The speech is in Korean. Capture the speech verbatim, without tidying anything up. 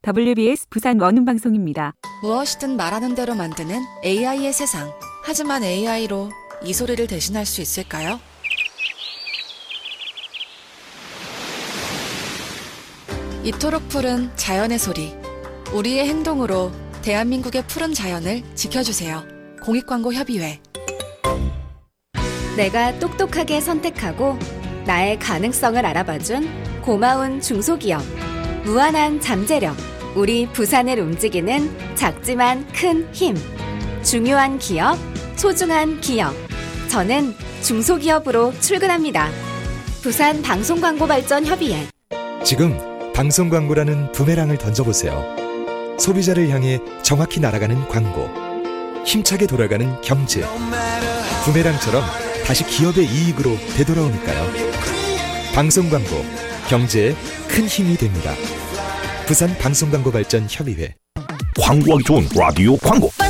더블유비에스 부산 원음방송입니다. 무엇이든 말하는 대로 만드는 에이아이의 세상. 하지만 에이아이로 이 소리를 대신할 수 있을까요? 이토록 푸른 자연의 소리. 우리의 행동으로 대한민국의 푸른 자연을 지켜주세요. 공익광고협의회. 내가 똑똑하게 선택하고 나의 가능성을 알아봐준 고마운 중소기업. 무한한 잠재력. 우리 부산을 움직이는 작지만 큰 힘. 중요한 기업, 소중한 기업. 저는 중소기업으로 출근합니다. 부산 방송광고발전협의회. 지금 방송광고라는 부메랑을 던져보세요. 소비자를 향해 정확히 날아가는 광고. 힘차게 돌아가는 경제. 부메랑처럼 다시 기업의 이익으로 되돌아오니까요. 방송광고, 경제에 큰 힘이 됩니다. 부산 방송광고발전협의회. 광고하기 좋은 라디오 광고.